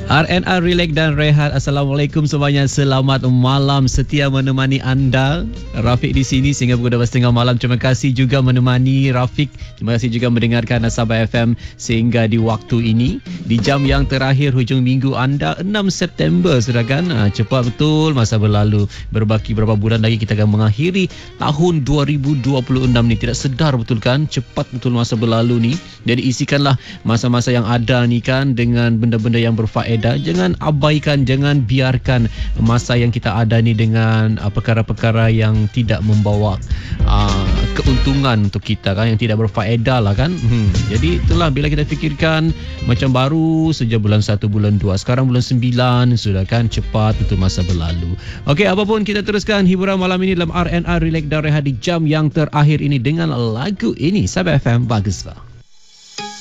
RNR Relax dan Rehat. Assalamualaikum semuanya. Selamat malam, setia menemani anda. Rafiq di sini sehingga pukul 12.30 malam. Terima kasih juga menemani Rafiq. Terima kasih juga mendengarkan Sabah FM sehingga di waktu ini, di jam yang terakhir hujung minggu anda, 6 September sudah kan. Cepat betul masa berlalu. Berbaki berapa bulan lagi kita akan mengakhiri tahun 2026 ni. Tidak sedar betul kan, cepat betul masa berlalu ni. Jadi isikanlah masa-masa yang ada ni kan dengan benda-benda yang berfaedah. Jangan abaikan, jangan biarkan masa yang kita ada ni dengan perkara-perkara yang tidak membawa keuntungan untuk kita kan, yang tidak berfaedah lah kan. Jadi itulah bila kita fikirkan macam baru sejak bulan 1, bulan 2, sekarang bulan 9 sudah kan, cepat betul masa berlalu. Okey, apapun kita teruskan hiburan malam ini dalam RNR Relax dan Rehat di jam yang terakhir ini dengan lagu ini. Sabah FM, bagus lah.